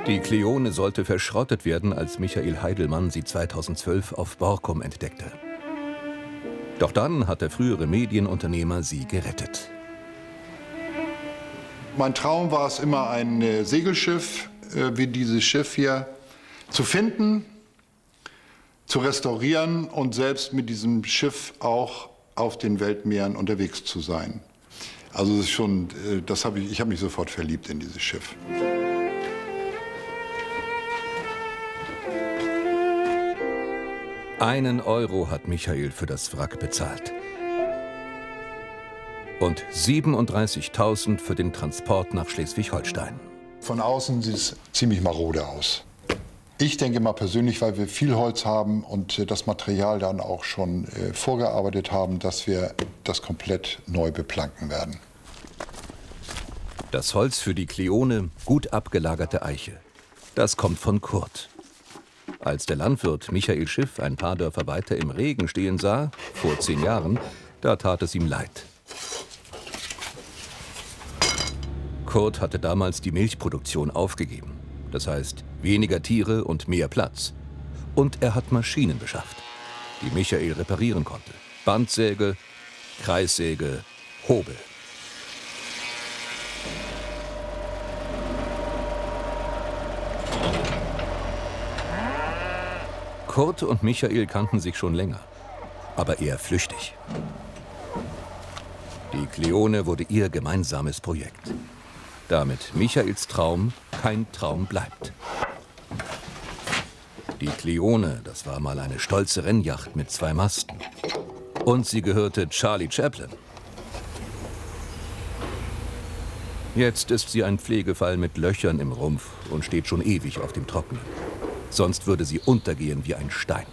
Die Cleone sollte verschrottet werden, als Michael Heidelmann sie 2012 auf Borkum entdeckte. Doch dann hat der frühere Medienunternehmer sie gerettet. Mein Traum war es immer, ein Segelschiff wie dieses Schiff hier zu finden, zu restaurieren und selbst mit diesem Schiff auch auf den Weltmeeren unterwegs zu sein. Also das ist schon, ich habe mich sofort verliebt in dieses Schiff. €1 hat Michael für das Wrack bezahlt. Und 37.000 für den Transport nach Schleswig-Holstein. Von außen sieht es ziemlich marode aus. Ich denke mal persönlich, weil wir viel Holz haben und das Material dann auch schon vorgearbeitet haben, dass wir das komplett neu beplanken werden. Das Holz für die Cleone, gut abgelagerte Eiche. Das kommt von Kurt. Als der Landwirt Michael Schiff ein paar Dörfer weiter im Regen stehen sah, vor 10 Jahren, da tat es ihm leid. Kurt hatte damals die Milchproduktion aufgegeben. Das heißt, weniger Tiere und mehr Platz. Und er hat Maschinen beschafft, die Michael reparieren konnte. Bandsäge, Kreissäge, Hobel. Kurt und Michael kannten sich schon länger, aber eher flüchtig. Die Cleone wurde ihr gemeinsames Projekt. Damit Michaels Traum kein Traum bleibt. Die Cleone, das war mal eine stolze Rennjacht mit 2 Masten. Und sie gehörte Charlie Chaplin. Jetzt ist sie ein Pflegefall mit Löchern im Rumpf und steht schon ewig auf dem Trockenen. Sonst würde sie untergehen wie ein Stein.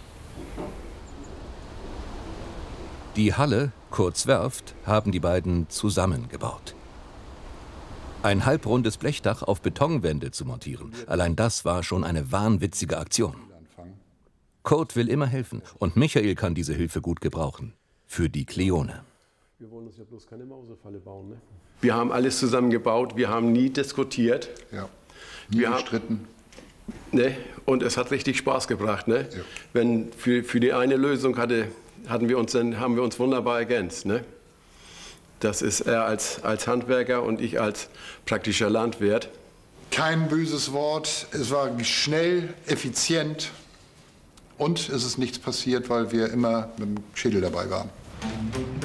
Die Halle, kurz Werft, haben die beiden zusammengebaut. Ein halbrundes Blechdach auf Betonwände zu montieren, allein das war schon eine wahnwitzige Aktion. Kurt will immer helfen und Michael kann diese Hilfe gut gebrauchen. Für die Cleone. Wir wollen uns ja bloß keine Mausefalle bauen, ne? Wir haben alles zusammengebaut, wir haben nie diskutiert. Ja, nie gestritten. Ne? Und es hat richtig Spaß gebracht. Ne? Ja. Wenn für die eine Lösung haben wir uns wunderbar ergänzt. Ne? Das ist er als Handwerker und ich als praktischer Landwirt. Kein böses Wort, es war schnell, effizient und es ist nichts passiert, weil wir immer mit dem Schädel dabei waren.